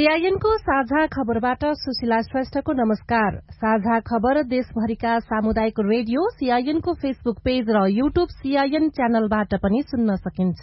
सीआईएनको साझा खबरबाट सुशीला श्रेष्ठको नमस्कार। साझा खबर देशभरिका सामुदायिक रेडियो सीआईएनको फेसबुक पेज र यूट्यूब सीआईएन च्यानलबाट पनि सुन्न सकिन्छ।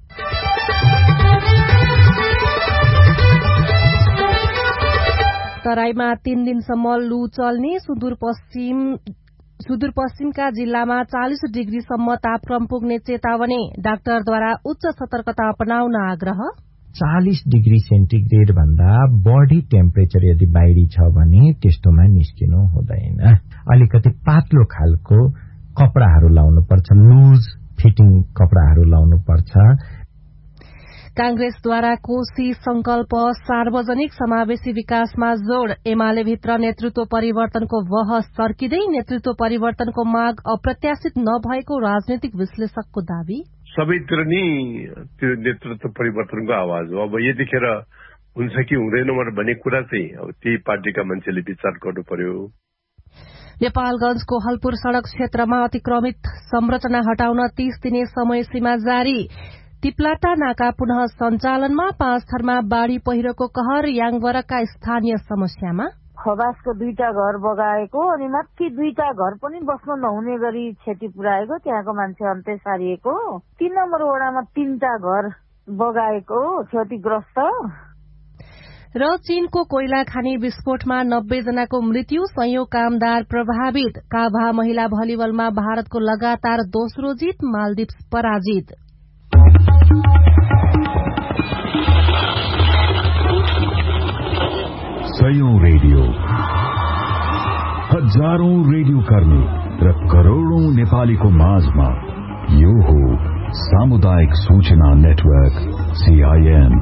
तराईमा 3 दिनसम्म लू चल्ने, सुदूरपश्चिमका जिल्लामा 40 डिग्रीसम्म तापक्रम पुग्ने चेतावनी, डाक्टरद्वारा उच्च सतर्कता अपनाउन आग्रह। 40 डिग्री सेन्टिग्रेड भन्दा बढी टेम्परेचर यदि बाहिरी छ भने त्यस्तोमा निस्किनु हुँदैन। अलिकति पातलो खालको कपडाहरू लाउनु पर्छ, लुज फिटिङ कपडाहरू लाउनु पर्छ। कांग्रेसद्वारा कोशी संकल्प सार्वजनिक समावेशी विकासमा जोड़, एमाले भित्र नेतृत्व परिवर्तनको बहस सर्किँदै, नेतृत्व परिवर्तनको माग अप्रत्याशित नभएको राजनीतिक विश्लेषकको दावी। सबैतिर नि त्यो नेतृत्व परिवर्तनको आवाज हो। अब यतिखेर हुन्छ कि हुँदैन भन्ने कुरा चाहिँ अब त्यही पार्टीका मान्छेले विचार गर्नु पर्यो। नेपालगंजको हलपुर सड़क क्षेत्रमा अतिक्रमित संरचना हटाउन 30 दिने समय सीमा जारी। तिप्लाटा नाका पुनः सञ्चालनमा, 5 थरमा बाढ़ी पहिरोको कहर, याङवरका स्थानीय समस्यामा। खवासको 2टा घर बगाएको अनि माथि 2टा घर पनि बस्न नहुने गरी क्षति पुर्याएको, त्यहाँको मान्छे अन्त्य सारिएको। 3 नम्बर वडामा 3टा घर बगाएको क्षतिग्रस्त। र चीनको कोइला खानी विस्फोटमा 90 जनाको मृत्यु, 100 कामदार प्रभावित। काभा महिला भलिबलमा भारतको लगातार दोस्रो जीत, मालदिप्स पराजित। सयौं रेडियो, हजारौं रेडियो कर्मी र करोड़ौं नेपालीको माझमा यो हो सामुदायिक सूचना नेटवर्क सीआईएन।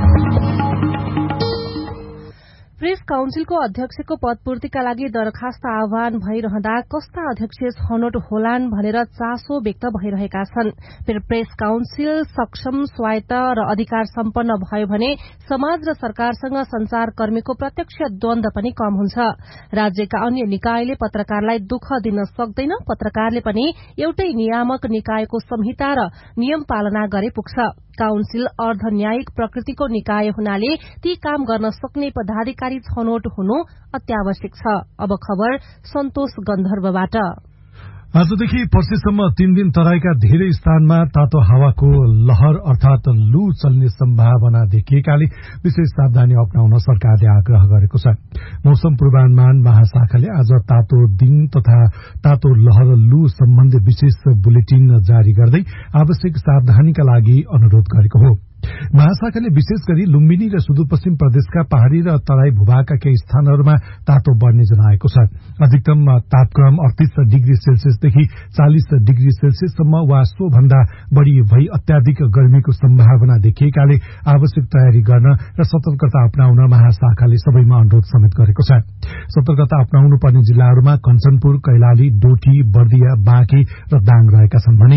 प्रेस काउन्सिलको अध्यक्षको पदपूर्तिका लागि दरखास्त आह्वान भइरहँदा कस्ता अध्यक्ष छनौट होलान् भनेर चासो व्यक्त भइरहेका छन्। प्रेस काउन्सिल सक्षम, स्वायत्त र अधिकार सम्पन्न भयो भने समाज र सरकारसँग संचारकर्मीको प्रत्यक्ष द्वन्द पनि कम हुन्छ। राज्यका अन्य निकायले पत्रकारलाई दुःख दिन सक्दैन, पत्रकारले पनि एउटै नियामक निकायको संहिता र नियम पालना गरे पुग्छ। काउन्सिल अर्धन्यायिक प्रकृतिको निकाय हुनाले ती काम गर्न सक्ने पदाधिकारी छनौट हुनु अत्यावश्यक छ। अब खबर सन्तोष गन्धर्वबाट। आजदेखि पर्सिसम्म 3 दिन तराईका धेरै स्थानमा तातो हावाको लहर अर्थात लू चल्ने सम्भावना देखिएकाले विशेष सावधानी अपनाउन सरकारले आग्रह गरेको छ। मौसम पूर्वानुमान महाशाखाले आज तातो दिन तथा तातो लहर लू सम्बन्धी विशेष बुलेटिन जारी गर्दै आवश्यक सावधानीका लागि अनुरोध गरेको हो। महाशाखाले विशेष गरी लुम्बिनी र सुदूरपश्चिम प्रदेशका पहाड़ी र तराई भूभागका केही स्थानहरूमा तातो बढ़ने जनाएको छ। अधिकतम तापक्रम 38 डिग्री सेल्सियसदेखि 40 डिग्री सेल्सियससम्म वा सो भन्दा बढ़ी भई अत्याधिक गर्मीको सम्भावना देखिएकाले आवश्यक तयारी गर्न र सतर्कता अपनाउन महाशाखाले सबैमा अनुरोध समेत गरेको छ। सतर्कता अपनाउनु पर्ने जिल्लाहरूमा कञ्चनपुर, कैलाली, डोटी, बर्दिया, बाँके र दाङ रहेका छन् भने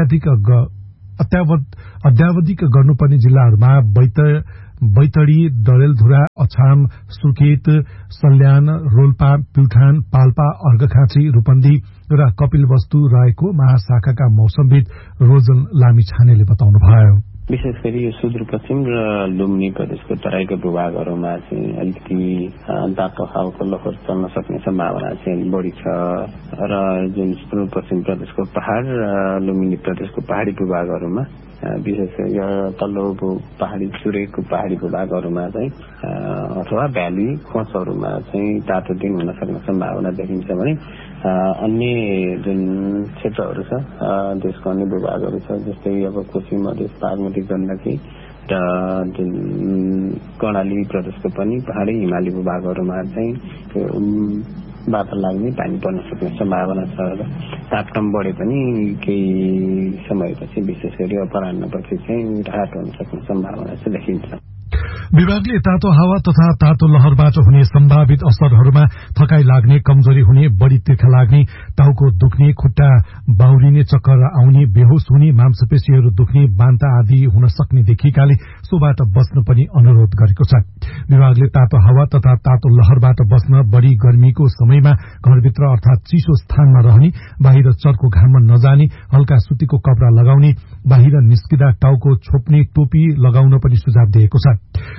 अत्यावधिक गर्नुपर्ने जिल्लाहरूमा बैतडी, डडेलधुरा, अछाम, सुर्खेत, सल्यान, रोल्पा, प्युठान, पाल्पा, अर्घखाँची, रूपन्दी र कपिलवस्तु रहेको महाशाखाका मौसमविद रोजन लामिछानेले बताउनुभयो। विशेष गरी यो सुदूरपश्चिम र लुम्बिनी प्रदेशको तराईका भूभागहरूमा चाहिँ अलिकति तातो हावाको लहर चल्न सक्ने सम्भावना चाहिँ अलिक बढ़ी छ र जुन सुदूरपश्चिम प्रदेशको पहाड़ र लुम्बिनी प्रदेशको पहाड़ी भूभागहरूमा विशेष गरी तल्लो पहाड़ी चुरेको पहाड़ी भूभागहरूमा चाहिँ अथवा भ्याली खोजहरूमा चाहिँ तातो दिन हुन सक्ने सम्भावना देखिन्छ भने अन्य जुन क्षेत्रहरू छ देशको अन्य भूभागहरू छ जस्तै अब कोशी, मधेस, बागमती, गण्डकी र जुन कर्णाली प्रदेशको पनि पहाड़ी हिमाली भूभागहरूमा चाहिँ बादल लाग्ने, पानी पर्न सक्ने सम्भावना छ र तापक्रम बढे पनि केही समयपछि विशेष गरी अपराह्नपछि चाहिँ राहत हुन सक्ने सम्भावना चाहिँ देखिन्छ। विभागले तातो हावा तथा तातो लहरबाट हुने सम्भावित असरहरूमा थकाई लाग्ने, कमजोरी हुने, बढ़ी तिर्खा लाग्ने, टाउको दुख्ने, खुट्टा बाउरिने, चक्कर आउने, बेहोस हुने, मांसपेशीहरू दुख्ने, बान्ता आदि हुन सक्ने देखिएकाले सोबाट बस्न पनि अनुरोध गरेको छ। विभागले तातो हावा तथा तातो लहरबाट बस्न बढ़ी गर्मीको समयमा घरभित्र अर्थात चिसो स्थानमा रहने, बाहिर चर्को घाममा नजाने, हल्का सुतीको कपड़ा लगाउने, बाहिर निस्किँदा टाउको छोप्ने टोपी लगाउन पनि सुझाव दिएको छ।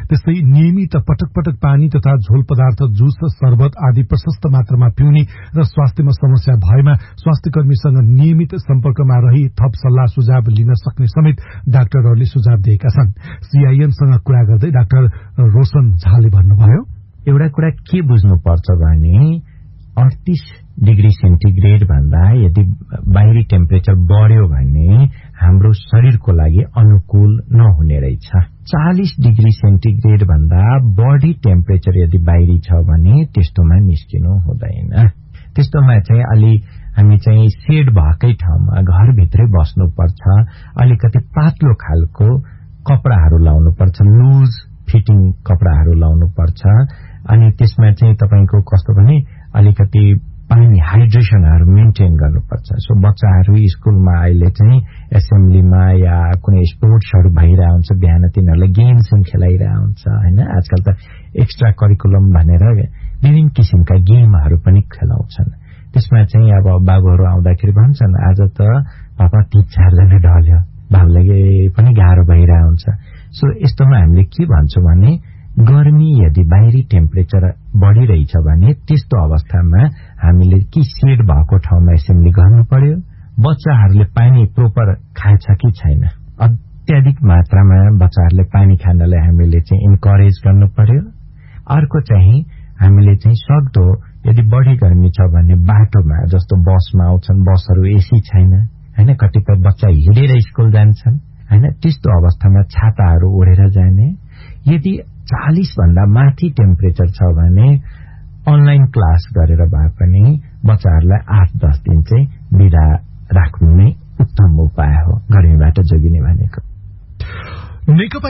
त्यस्तै नियमित पटक पटक पानी तथा झोल पदार्थ, जुस, शरबत आदि प्रशस्त मात्रामा पिउने र स्वास्थ्यमा समस्या भएमा स्वास्थ्य कर्मीसँग नियमित सम्पर्कमा रही थप सल्लाह सुझाव लिन सक्ने समेत डाक्टरहरूले सुझाव दिएका छन्। सीआईएनसँग कुरा गर्दै डाक्टर रोशन झाले भन्नुभयो, एउटा कुरा के बुझ्नुपर्छ भने 38 डिग्री सेन्टिग्रेड भन्दा यदि बाहिरी टेम्परेचर बढ्यो भने हाम्रो शरीरको लागि अनुकूल नहुने रहेछ। 40 डिग्री सेन्टिग्रेड भन्दा बढी टेम्परेचर यदि बाहिरी छ भने त्यस्तोमा निस्किनु हुँदैन। त्यस्तोमा चाहिँ अलि हामी चाहिँ सेड भएकै ठाउँमा घरभित्रै बस्नुपर्छ। अलिकति पातलो खालको कपडाहरू लाउनुपर्छ, लुज फिटिङ कपडाहरू लाउनुपर्छ। अनि त्यसमा चाहिँ तपाईको कस्तो भने अलिकति पानी हाइड्रेसनहरू मेन्टेन गर्नुपर्छ। सो बच्चाहरू स्कुलमा अहिले चाहिँ एसेम्ब्लीमा या कुनै स्पोर्ट्सहरू भइरहेको हुन्छ, बिहान तिनीहरूलाई गेम्सहरू खेलाइरहेको हुन्छ हैन। आजकल त एक्स्ट्रा करिकुलम भनेर विभिन्न किसिमका गेमहरू पनि खेलाउँछन्। त्यसमा चाहिँ अब बाबुहरू आउँदाखेरि भन्छन् आज त पापा 3-4 जना ढल्यो, बाबुलाई पनि गाह्रो भइरहेको हुन्छ। सो यस्तोमा हामीले के भन्छौँ भने गर्मी यदि बाहिरी टेम्परेचर बढिरहेछ भने त्यस्तो अवस्थामा हामीले कि सेड भएको ठाउँमा एसेम्ब्ली गर्नु पर्यो। बच्चाहरूले पानी प्रोपर खान्छ कि छैन, अत्याधिक मात्रामा बच्चाहरूले पानी खानलाई हामीले चाहिँ इन्करेज गर्नु पर्यो। अर्को चाहिँ हामीले चाहिँ सक्दो यदि बढी गर्मी छ भने बाटोमा जस्तो बसमा आउँछन्, बसहरू एसी छैन हैन, कतिपय बच्चा हिँडेर स्कुल जान्छन् हैन, त्यस्तो अवस्थामा छाताहरू ओढेर जाने। यदि 40 भन्दा माथि टेम्परेचर छ भने अनलाइन क्लास गरेर भए पनि बच्चाहरूलाई 8-10 दिन चाहिँ बिदा राख्नु नै उत्तम उपाय हो गर्मीबाट जोगिने भनेको। नेकपा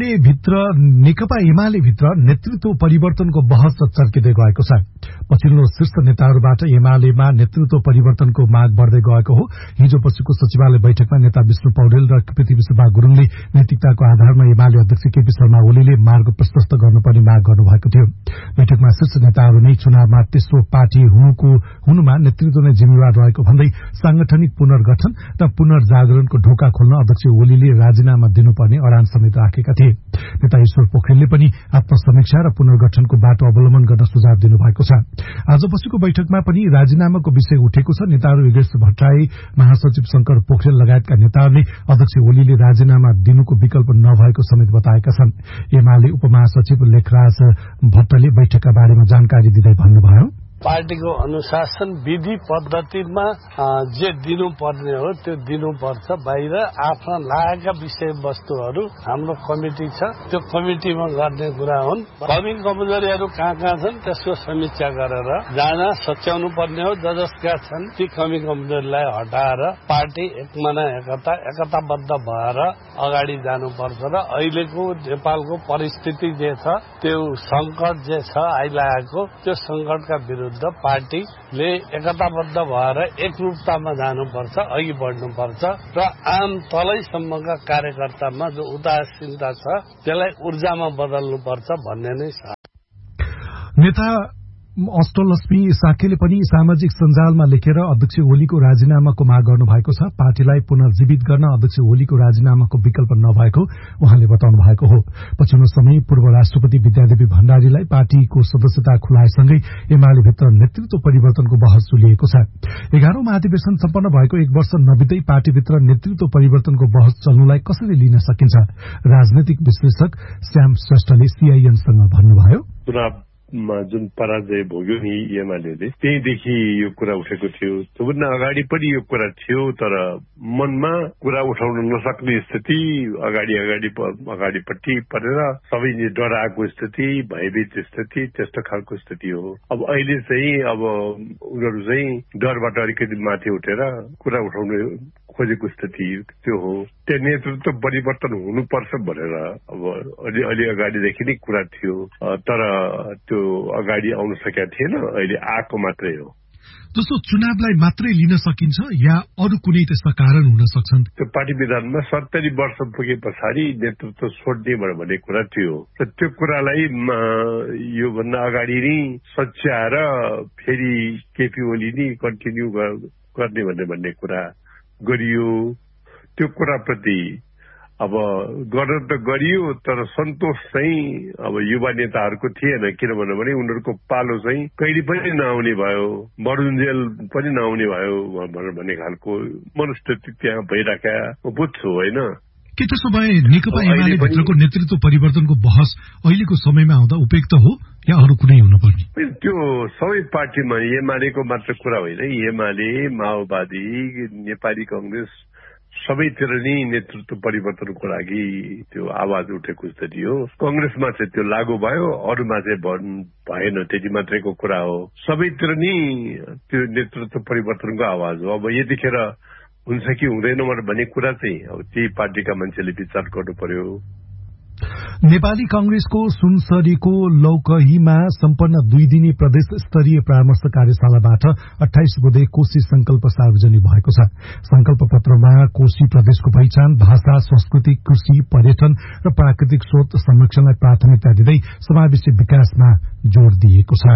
एमाले भित्र नेतृत्व परिवर्तनको बहस चर्किँदै गएको छ। पछिल्लो शीर्ष नेताहरूबाट एमालेमा नेतृत्व परिवर्तनको माग बढ्दै गएको हो। हिजो पछिको सचिवालय बैठकमा नेता विष्णु पौडेल र पृथ्वी सुब्बा गुरुङले नैतिकताको आधारमा एमाले अध्यक्ष केपी शर्मा ओलीले मार्ग प्रशस्त गर्नुपर्ने माग गर्नुभएको थियो। बैठकमा शीर्ष नेताहरू नै चुनावमा तेस्रो पार्टी हुनुमा नेतृत्व नै जिम्मेवार रहेको भन्दै सांगठनिक पुनर्गठन र पुनर्जागरणको ढोका खोल्न अध्यक्ष ओलीले राजीनामा दिनुपर्ने अडान समेत राखेका थिए। नेता ईश्वर पोखरेलले पनि आत्मसमीक्षा र पुनर्गठनको बाटो अवलम्बन गर्न सुझाव दिनुभएको छ। आज बसेको बैठकमा पनि राजीनामाको विषय उठेको छ। नेताहरू योगेश भट्टराई, महासचिव शंकर पोखरेल लगायतका नेताहरूले अध्यक्ष ओलीले राजीनामा दिनुको विकल्प नभएको समेत बताएका छन्। एमाले उपमहासचिव लेखराज भट्टले बैठकका बारेमा जानकारी दिँदै भन्नुभयो, पार्टीको अनुशासन विधि पद्धतिमा जे दिनुपर्ने हो त्यो दिनुपर्छ। बाहिर आफ्ना लागेका विषयवस्तुहरू हाम्रो कमिटी छ, त्यो कमिटीमा गर्ने कुरा हुन्। कमी कमजोरीहरू कहाँ छन् त्यसको समीक्षा गरेर जहाँ सच्याउनु पर्ने हो, जसका छन् ती कमी कमजोरीलाई हटाएर पार्टी एकमना एकताबद्ध भएर अगाडि जानुपर्छ। र अहिलेको नेपालको परिस्थिति जे छ, त्यो संकट जे छ आइलागेको, त्यो संकटका विरुद्ध पार्टीले एकताबद्ध भएर एकरूपतामा जानुपर्छ, अघि बढ्नुपर्छ र आम तलैसम्मका कार्यकर्तामा जो उदासीनता छ त्यसलाई ऊर्जामा बदल्नुपर्छ भन्ने नै छ। नेता अष्टलक्ष्मी साकेले पनि सामाजिक सञ्जालमा लेखेर अध्यक्ष ओलीको राजीनामाको माग गर्नु भएको छ। पार्टीलाई पुनर्जीवित गर्न अध्यक्ष ओलीको राजीनामाको विकल्प नभएको उहाँले बताउनु भएको हो। पछिल्लो समय पूर्व राष्ट्रपति विद्यादेवी भण्डारीलाई पार्टीको सदस्यता खुलाएसँगै एमाले भित्र नेतृत्व परिवर्तनको बहस चलिएको छ। 11औं महाधिवेशन सम्पन्न भएको 1 वर्ष नबित्दै पार्टीभित्र नेतृत्व परिवर्तनको बहस चल्नुलाई कसरी लिन सकिन्छ, राजनैतिक विश्लेषक श्याम श्रेष्ठले सीआईएनसँग भन्नुभयो, जुन पराजय भोग्यो नि एमाले त्यहीदेखि यो कुरा उठेको थियो। त्योभन्दा अगाडि पनि यो कुरा थियो, तर मनमा कुरा उठाउन नसक्ने स्थिति, अगाडिपट्टि परेर सबै डराएको स्थिति, भयभीत स्थिति, त्यस्तो खालको स्थिति हो। अब अहिले चाहिँ अब उनीहरू चाहिँ डरबाट अलिकति माथि उठेर कुरा उठाउनु खोजेको स्थिति त्यो हो। त्यो नेतृत्व परिवर्तन हुनुपर्छ भनेर अब अलि अगाडिदेखि नै कुरा थियो, तर त्यो अगाडि आउन सकेका थिएन, अहिले आएको मात्रै हो। जस्तो चुनावलाई मात्रै लिन सकिन्छ या अरू कुनै त्यस्ता कारण हुन सक्छन्? त्यो पार्टी विधानमा 70 वर्ष पुगे पछाडि नेतृत्व छोड्ने भन्ने कुरा थियो र त्यो कुरालाई यो भन्दा अगाडि नै सच्याएर फेरि केपी ओली नै कन्टिन्यू गर्ने भन्ने कुरा गरियो। त्यो कुराप्रति अब गर्न त गरियो तर सन्तोष चाहिँ अब युवा नेताहरूको थिएन, किनभने उनीहरूको पालो चाहिँ कहिले पनि नआउने भयो, मरुन्जेल पनि नआउने भयो भन्ने खालको मनस्थिति त्यहाँ भइराखेको बुझ्छु होइन। के त्यसो भए नेकपा एमाले भित्रको नेतृत्व परिवर्तनको बहस अहिलेको समयमा आउँदा उपयुक्त हो या अरू कुनै हुनुपर्ने? त्यो सबै पार्टीमा एमालेको मात्र कुरा होइन, एमाले, माओवादी, नेपाली कांग्रेस सबैतिर नै नेतृत्व परिवर्तनको लागि त्यो आवाज उठेको स्थिति हो। कांग्रेसमा चाहिँ त्यो लागू भयो, अरूमा चाहिँ भएन, त्यति मात्रैको कुरा हो। सबैतिर नै त्यो नेतृत्व परिवर्तनको आवाज हो। अब यतिखेर हुन्छ कि हुँदैन भन्ने कुरा चाहिँ अब त्यही पार्टीका मान्छेले विचार गर्नु पर्यो। नेपाली कांग्रेसको सुनसरीको लौकहीमा सम्पन्न 2 दिने प्रदेश स्तरीय परामर्श कार्यशालाबाट 28 बुधे कोशी संकल्प सार्वजनिक भएको छ। संकल्प पत्रमा कोशी प्रदेशको पहिचान, भाषा, संस्कृति, कृषि, पर्यटन र प्राकृतिक स्रोत संरक्षणलाई प्राथमिकता दिँदै समावेशी विकासमा जोड़ दिएको छ।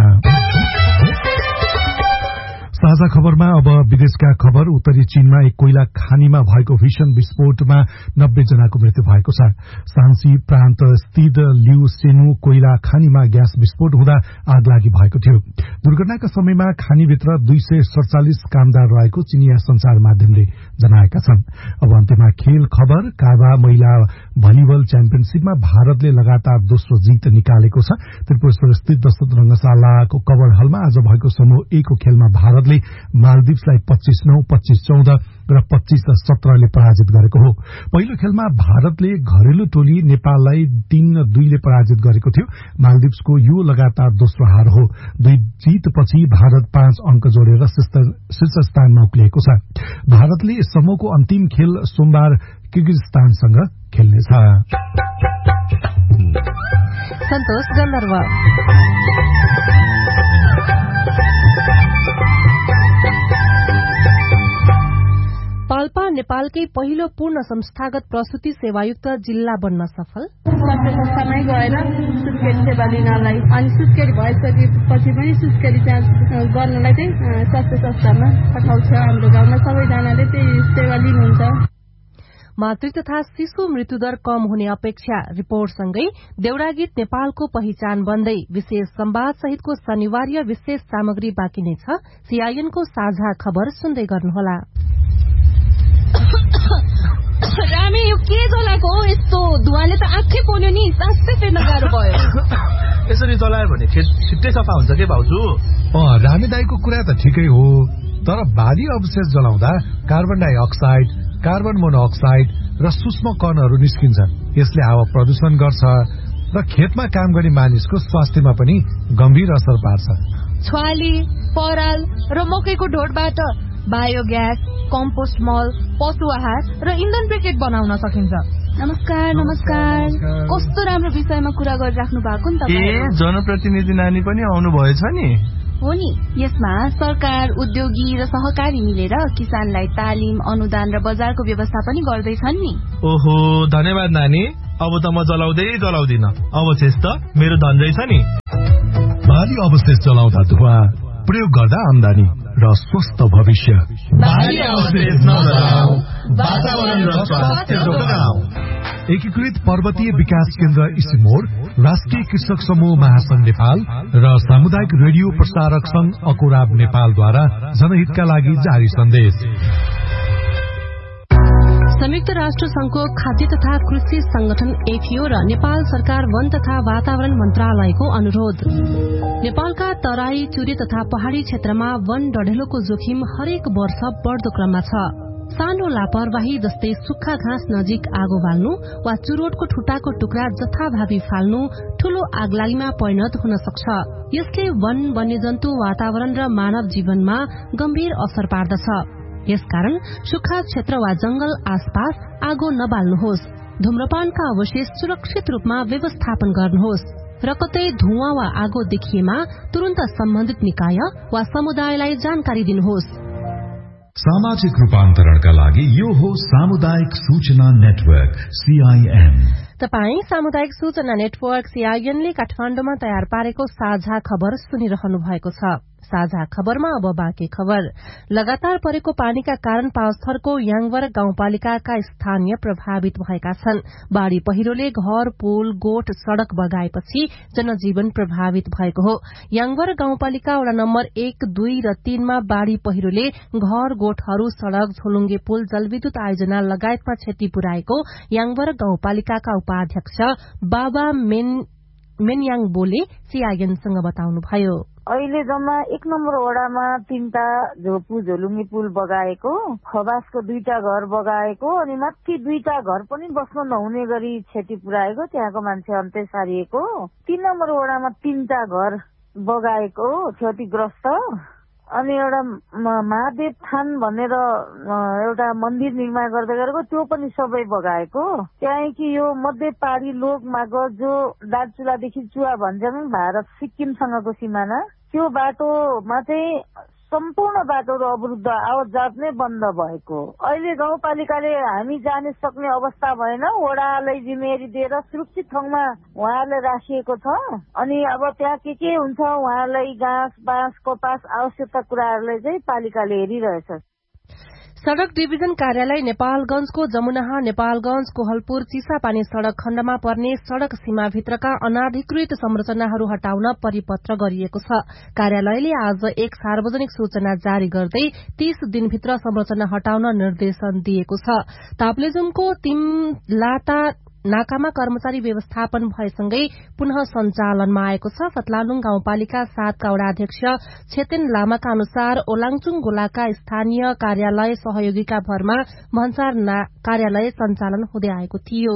साझा खबरमा अब विदेशका खबर। उत्तरी चीनमा एक कोइला खानीमा भएको भीषण विस्फोटमा 90 जनाको मृत्यु भएको छ। सान्सी प्रान्त स्थित लिउसेनु कोइला खानीमा ग्यास विस्फोट हुँदा आगलागी भएको थियो। दुर्घटनाका समयमा खानीभित्र 247 कामदार रहेको चिनिया संचार माध्यमले जनाएका छन्। अब अन्त्यमा खेल खबर। काबा महिला भलिबल च्याम्पियनशीपमा भारतले लगातार दोस्रो जीत निकालेको छ। त्रिपुरेश्वर स्थित दशरथ रंगशालाको कवर हलमा आज भएको समूह ए को खेलमा भारतले मालदिप्सलाई 25-9, 25-14 र 25-17 ले पराजित गरेको हो। पहिलो खेलमा भारतले घरेलु टोली नेपाललाई 3-2 ले पराजित गरेको थियो। मालदिप्सको यो लगातार दोस्रो हार हो। 2 जीतपछि भारत 5 अंक जोडेर शीर्ष स्थानमा उक्लिएको छ। भारतले समूहको अन्तिम खेल सोमबार किर्गिजस्तानसँग खेल्नेछ। सन्तोष गन्धर्व। पाल्पा नेपालकै पहिलो पूर्ण संस्थागत प्रसूति सेवायुक्त जिल्ला बन्न सफल। स्वास्थ्य संस्थामै गएर सुत्केरी सेवा लिनलाई अनि सुत्केरी भइसकेपछि पनि सुत्केरी जाँच गर्नलाई चाहिँ स्वास्थ्य संस्थामा पठाउँछ। हाम्रो गाउँमा सबैजनाले त्यही सेवा लिनुहुन्छ। मातृ तथा शिशु मृत्युदर कम हुने अपेक्षा रिपोर्टसँगै देउरागीत नेपालको पहिचान बन्दै विशेष संवाद सहितको शनिवार्य विशेष सामग्री बाँकी नै छ। सीआईएनको साझा खबर सुन्दै गर्नुहोला। रामे यो के जलाएको हो? यस्तो धुवाले त आँखै पोल्यो नि, सासै फेर्न गाह्रो भयो। यसरी जलायो भने छिट्टै सफा हुन्छ के भाउजू? रामे दाईको कुरा त ठिकै हो, तर भारी अवशेष जलाउँदा कार्बन डाइअक्साइड, कार्बन मोनोअक्साइड र सूक्ष्म कणहरू निस्किन्छन्। यसले हावा प्रदूषण गर्छ र खेतमा काम गर्ने मानिसको स्वास्थ्यमा पनि गम्भीर असर पार्छ। छ्वाली, पराल र मकैको ढोडबाट बायोग्यास, कम्पोस्ट मल, पशु आहार र इन्धन ब्रिकेट बनाउन सकिन्छ। नमस्कार। नमस्कार। कस्तो राम्रो विषयमा कुरा गरिराख्नु भएको नि तपाईँ। जनप्रतिनिधि नानी पनि आउनु भएछ नि? हो नि। यसमा सरकार, उद्योगी र सहकारी मिलेर किसानलाई तालिम, अनुदान र बजारको व्यवस्था पनि गर्दैछन् नि। ओहो, धन्यवाद नानी। अब त म जलाउँदिन। अवशेष त मेरो धन्जै छ नि। भारी अवशेष जलाउँदा धुवा, प्रयोग गर्दा आमदानी र स्वस्थ भविष्य। भारी अवशेष नजलाऊ, वातावरण र स्वास्थ्य जोगाऊ। एकीकृत पर्वतीय विकास केन्द्र इसिमोड, राष्ट्रिय कृषक समूह महासंघ नेपाल र सामुदायिक रेडियो प्रसारक संघ अकोराब नेपालद्वारा जनहितका लागि जारी सन्देश। संयुक्त राष्ट्र संघको खाद्य तथा कृषि संगठन एफिओ र नेपाल सरकार वन तथा वातावरण मन्त्रालयको अनुरोध। नेपालका तराई, चुरे तथा पहाड़ी क्षेत्रमा वन डढेलोको जोखिम हरेक वर्ष बढ़दो क्रममा छ। सानो लापरवाही जस्तै सुक्खा घाँस नजिक आगो बाल्नु वा चुरोटको ठुटाको टुक्रा जथाभावी फाल्नु ठूलो आगलागीमा परिणत हुन सक्छ। यसले वन, वन्यजन्तु, वातावरण र मानव जीवनमा गम्भीर असर पार्दछ। यसकारण सुक्खा क्षेत्र वा जंगल आसपास आगो नबाल्नुहोस्। धूम्रपानका अवशेष सुरक्षित रूपमा व्यवस्थापन गर्नुहोस् र कतै धुवा वा आगो देखिएमा तुरन्त सम्बन्धित निकाय वा समुदायलाई जानकारी दिनुहोस्। सामाजिक रूपान्तरणका लागि यो हो सामुदायिक सूचना नेटवर्क CIN। तपाई सामुदायिक सूचना नेटवर्क CIN ले काठमाडौँमा तयार पारेको साझा खबर सुनिरहनु भएको छ। साझा खबरमा अब बाँकी खबर। लगातार परेको पानीका कारण पाँचथरको याङवर गाउँपालिकाका स्थानीय प्रभावित भएका छन्। बाढ़ी पहिरोले घर, पुल, गोठ, सड़क बगाएपछि जनजीवन प्रभावित भएको हो। याङवर गाउँपालिका वडा नम्बर 1, 2 र 3 मा बाढ़ी पहिरोले घर, गोठहरू, सड़क, झोलुङ्गे पुल, जलविद्युत आयोजना लगायतमा क्षति पुर्याएको याङवर गाउँपालिकाका उपाध्यक्ष बाबा मेनयाङ बोले सीआईएनसँग बताउनुभयो। अहिले जम्मा 1 नम्बर वडामा 3टा झोलुङ्गे पुल बगाएको, खबासको 2टा घर बगाएको अनि माथि 2टा घर पनि बस्न नहुने गरी क्षति पुर्याएको, त्यहाँको मान्छे अन्त्य सारिएको। 3 नम्बर वडामा 3टा घर बगाएको क्षतिग्रस्त अनि एउटा महादेव थान भनेर एउटा मन्दिर निर्माण गर्दै गरेको त्यो पनि सबै बगाएको। त्यहाँ कि यो मध्य पहाडी लोक मार्ग जो दार्चुलादेखि चुवा भन्ज्याङ भारत सिक्किमसँगको सिमाना, त्यो बाटोमा चाहिँ सम्पूर्ण बाटोहरू अवरुद्ध, आवतजात नै बन्द भएको। अहिले गाउँपालिकाले हामी जाने सक्ने अवस्था भएन, वडालाई जिम्मेवारी दिएर सुरक्षित ठाउँमा उहाँहरूलाई राखिएको छ। अनि अब त्यहाँ के हुन्छ उहाँहरूलाई घाँस, बाँस, कपास आवश्यकता कुराहरूलाई चाहिँ पालिकाले हेरिरहेछ। सड़क डिभिजन कार्यालय नेपालगंजको जमुनाहा, नेपालगंज, कोहलपुर, चिसापानी सड़क खण्डमा पर्ने सड़क सीमाभित्रका अनाधिकृत संरचनाहरू हटाउन परिपत्र गरिएको छ। कार्यालयले आज एक सार्वजनिक सूचना जारी गर्दै 30 दिनभित्र संरचना हटाउन निर्देशन दिएको छ। ताप्लेजुङको तिमलाटा नाकामा कर्मचारी व्यवस्थापन भएसँगै पुनः सञ्चालनमा आएको छ। सतलालुङ गाउँपालिका 7 का वडाध्यक्ष छेतेन लामाका अनुसार ओलाङचुङ गोलाका स्थानीय कार्यालय सहयोगीका भरमा भन्सार कार्यालय सञ्चालन हुँदै आएको थियो।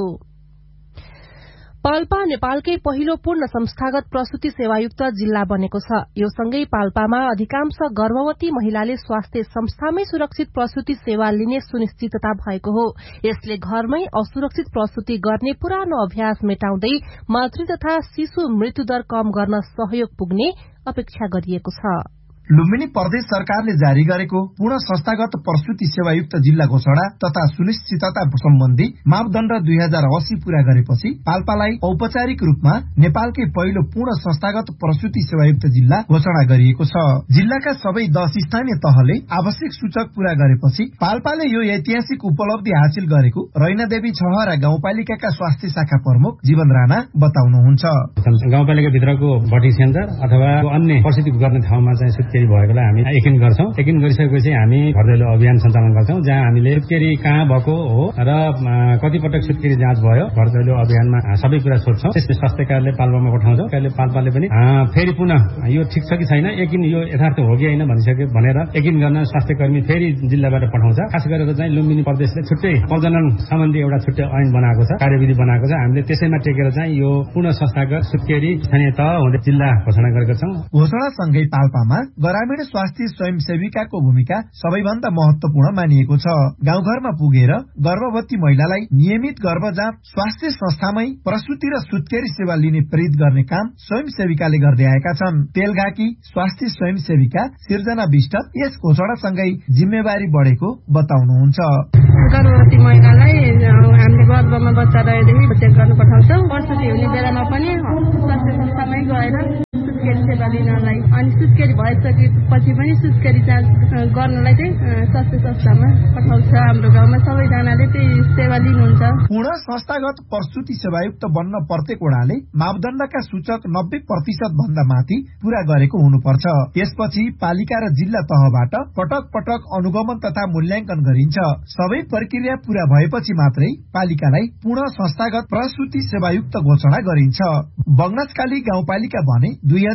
पाल्पा नेपालकै पहिलो पूर्ण संस्थागत प्रसूति सेवायुक्त जिल्ला बनेको छ। यो सँगै पाल्पामा अधिकांश गर्भवती महिलाले स्वास्थ्य संस्थामै सुरक्षित प्रसूति सेवा लिने सुनिश्चितता भएको हो। यसले घरमै असुरक्षित प्रसूति गर्ने पुरानो अभ्यास मेटाउँदै मातृ तथा शिशु मृत्युदर कम गर्न सहयोग पुग्ने अपेक्षा गरिएको छ। लुम्बिनी प्रदेश सरकारले जारी गरेको पूर्ण संस्थागत प्रसूति सेवायुक्त जिल्ला घोषणा तथा सुनिश्चितता सम्बन्धी मापदण्ड 2080 पूरा गरेपछि पाल्पालाई औपचारिक रूपमा नेपालकै पहिलो पूर्ण संस्थागत प्रसूति सेवायुक्त जिल्ला घोषणा गरिएको छ। जिल्लाका सबै 10 स्थानीय तहले आवश्यक सूचक पूरा गरेपछि पाल्पाले यो ऐतिहासिक उपलब्धि हासिल गरेको रैनादेवी छहरा गाउँपालिकाका स्वास्थ्य शाखा प्रमुख जीवन राणा बताउनुहुन्छ। गाउँपालिका भित्रको भट्टी सेन्टर अथवा अन्य प्रसूति गर्ने ठाउँमा चाहिँ भएकोलाई हामी यकिन गर्छौं। यकिन गरिसकेपछि हामी घर दैलो अभियान सञ्चालन गर्छौं, जहाँ हामीले सुत्केरी कहाँ भएको हो र कति पटक सुत्केरी जाँच भयो, घर दैलो अभियानमा सबै कुरा सोध्छौं। त्यसपछि स्वास्थ्य कार्यालय पाल्पामा पठाउँछौं। पाल्पाले पनि फेरि पुनः यो ठिक छ कि छैन, यकिन यो यथार्थ हो कि होइन भनिसक्यो भनेर यकिन गर्न स्वास्थ्य कर्मी फेरि जिल्लाबाट पठाउँछ। खास गरेर चाहिँ लुम्बिनी प्रदेशले छुट्टै प्रजनन सम्बन्धी एउटा छुट्टै ऐन बनाएको छ, कार्यविधि बनाएको छ। हामीले त्यसैमा टेकेर चाहिँ यो पूर्ण संस्थागत सुत्केरी स्थानीय तह हुँदै जिल्ला घोषणा गरेका छौं। घोषणासँगै पाल्पामा ग्रामीण स्वास्थ्य स्वयंसेविकाको भूमिका सबैभन्दा महत्वपूर्ण मानिएको छ। गाउँघरमा पुगेर गर्भवती महिलालाई नियमित गर्भजाँच, स्वास्थ्य संस्थामै प्रसूति र सुत्केरी सेवा लिने प्रेरित गर्ने काम स्वयंसेविकाले गर्दै आएका छन्। तेलघाकी स्वास्थ्य स्वयंसेविका सिर्जना विष्ट यस घोषणासँगै जिम्मेवारी बढेको बताउनुहुन्छ। गर्भवती महिलालाई हामीले गर्भमा बच्चा रहेदेखि चेक गर्न पठाउँछौँ। प्रसूति हुने बेलामा पनि स्वास्थ्य संस्थामै गएर सुत्केरी सेवा लिनलाई अनि सुत्केरी भइसकेपछि पनि सुत्केरी जाँच गर्नलाई चाहिँ स्वास्थ्य संस्थामा पठाउँछ। हाम्रो गाउँमा सबैजनाले त्यही सेवा लिनुहुन्छ। पूर्ण संस्थागत प्रसूति सेवायुक्त बन्न प्रत्येक वडाले मापदण्डका सूचक 90% भन्दा माथि पूरा गरेको हुनुपर्छ। त्यसपछि पालिका र जिल्ला तहबाट पटक पटक अनुगमन तथा मूल्याङ्कन गरिन्छ। सबै प्रक्रिया पूरा भएपछि मात्रै पालिकालाई पूर्ण संस्थागत प्रसूति सेवायुक्त घोषणा गरिन्छ। बगनासकाली गाउँपालिका भने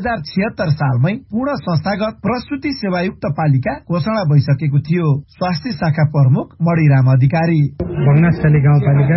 2076 सालमै पूर्ण संस्थागत प्रसूति सेवायुक्त पालिका घोषणा भइसकेको थियो। स्वास्थ्य शाखा प्रमुख मणिराम अधिकारी बगनासकाली गाउँपालिका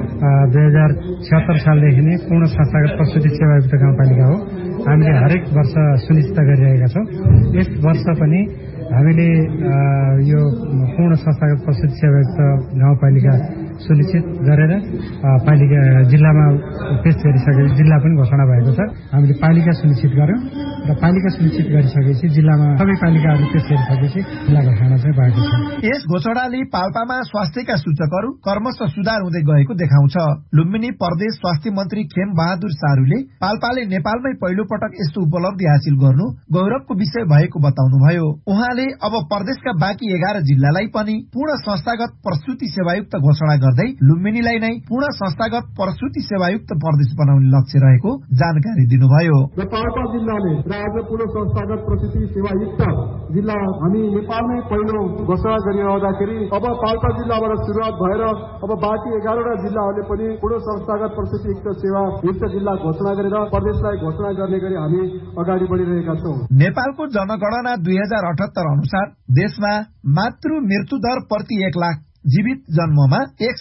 2076 सालदेखि नै पूर्ण संस्थागत प्रसूति सेवायुक्त गाउँपालिका हो। हामीले हरेक वर्ष सुनिश्चित गरिरहेका छौँ। यस वर्ष पनि हामीले यो पूर्ण संस्थागत प्रसूति सेवायुक्त गाउँपालिका सुनिश्चित गरेर पालिका जिल्लामा पेश गरिसकेपछि जिल्ला पनि घोषणा भएको छ। हामीले पालिका सुनिश्चित गर्यौं र पालिका सुनिश्चित गरिसकेपछि जिल्लामा सबै पालिकाहरू पेश गरिसकेपछि जिल्ला घोषणा चाहिँ भएको छ। यस घोषणाले पाल्पामा स्वास्थ्यका सूचकहरू क्रमशः सुधार हुँदै गएको देखाउँछ। लुम्बिनी प्रदेश स्वास्थ्य मन्त्री खेम बहादुर सारूले पाल्पाले नेपालमै पहिलो पटक यस्तो उपलब्धि हासिल गर्नु गौरवको विषय भएको बताउनुभयो। उहाँले अब प्रदेशका बाँकी 11 जिल्लालाई पनि पूर्ण संस्थागत प्रसूति सेवायुक्त घोषणा गर्दै लुम्बिनीलाई नै पूर्ण संस्थागत प्रसूति सेवायुक्त प्रदेश बनाउने लक्ष्य रहेको जानकारी दिनुभयो। पाल्पा जिल्लाले आज पूर्ण संस्थागत प्रसूति सेवायुक्त जिल्ला हामी नेपालमै पहिलो घोषणा गरिरहँदाखेरि अब पाल्पा जिल्लाबाट सुरुवात भएर अब बाँकी 11वटा जिल्लाहरूले पनि पूर्ण संस्थागत प्रसूतियुक्त सेवायुक्त जिल्ला घोषणा गरेर प्रदेशलाई घोषणा गर्ने गरी हामी अगाडि बढिरहेका छौं। नेपालको जनगणना 2078 अनुसार देशमा मातृ मृत्यु दर प्रति 1 लाख जीवित जन्ममा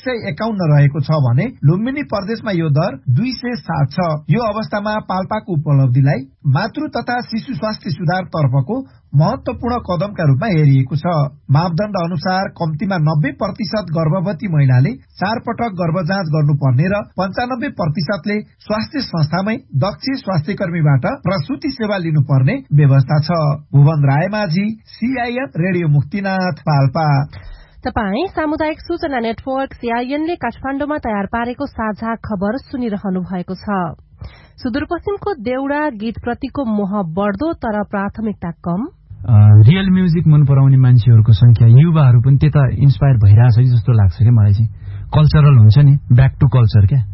151 रहेको छ भने लुम्बिनी प्रदेशमा यो दर 207 छ। यो अवस्थामा पाल्पाको उपलब्धिलाई मातृ तथा शिशु स्वास्थ्य सुधार तर्फको महत्वपूर्ण कदमका रूपमा हेरिएको छ। मापदण्ड अनुसार कम्तीमा 90% गर्भवती महिलाले 4 पटक गर्भजाँच गर्नुपर्ने र 95%ले स्वास्थ्य संस्थामै दक्ष स्वास्थ्यकर्मीबाट प्रसूति सेवा लिनुपर्ने व्यवस्था छ। Bhuwan Raimajhi, CIN radio Muktinath, Palpa. तपाईं सामुदायिक सूचना नेटवर्क CINले काठमाडौँमा तयार पारेको साझा खबर सुनिरहनु भएको छ। सुदूरपश्चिमको देउडा गीत प्रतिको मोह बढ्दो तर प्राथमिकता कम। रियल म्युजिक मन पराउने मान्छेहरूको संख्या युवाहरू पनि त्यता इन्स्पायर भइरहेछ जस्तो लाग्छ क्या मलाई चाहिँ। कल्चरल हुन्छ नि, ब्याक टु कल्चर क्या।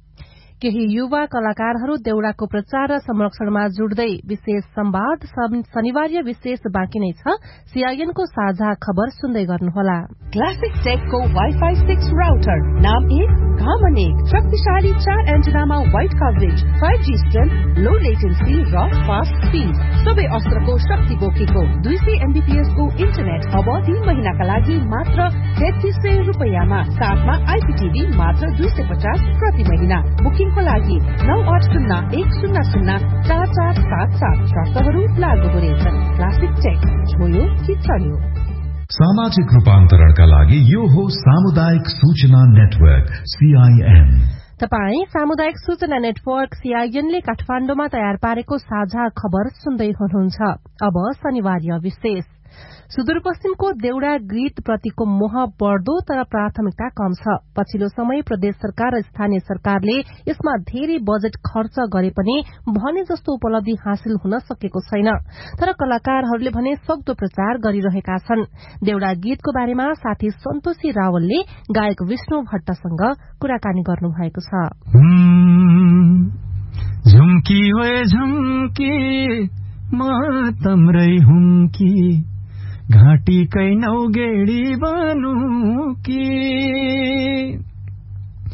केही युवा कलाकारहरू देउडाको प्रचार र संरक्षणमा जुट्दै विशेष संवाद शनिबार विशेष बाँकी नै छ। CINको साझा खबर सुन्दै गर्नुहोला। क्लासिक टेकको वाइफाई 6 राउटर नाम 1 घामन 1 शक्तिशाली 4 एन्टेनामा वाइड कभरेज 5G स्ट्रेन्थ लो लेटेन्सी र फास्ट स्पिड सबै अस्त्रको शक्ति बोकेको 200 Mbps को इन्टरनेट अब 3 महिनाका लागि मात्र 3300 रुपैयाँमा। साथमा IPTV मात्र 250 प्रति महिना। बुकिङको लागि 9801004477 शर्तहरू लागू हुनेछन्। क्लासिक टेक छोयो कि चल्यो। सामाजिक रूपान्तरणका लागि यो हो सामुदायिक सूचना नेटवर्क CIN। तपाई सामुदायिक सूचना नेटवर्क CINले काठमाडौँमा तयार पारेको साझा खबर सुन्दै हुनुहुन्छ। अब शनिबार विशेष। सुदूरपश्चिमको देउडा गीत प्रतिको मोह बढ्दो तर प्राथमिकता कम छ। पछिल्लो समय प्रदेश सरकार र स्थानीय सरकारले यसमा धेरै बजेट खर्च गरे पनि भने जस्तो उपलब्धि हासिल हुन सकेको छैन। तर कलाकारहरूले भने सक्दो प्रचार गरिरहेका छन्। देउडा गीतको बारेमा साथी सन्तोषी रावलले गायक विष्णु भट्टसँग कुराकानी गर्नु भएको छ। झुम्की ओए झुम्की म तम्रै हुम्की घाँटीकै नौगेडी बानु की